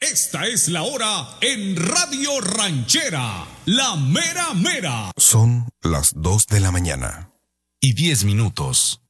Esta es la hora en Radio Ranchera, la mera mera. Son las 2 de la mañana y 10 minutos.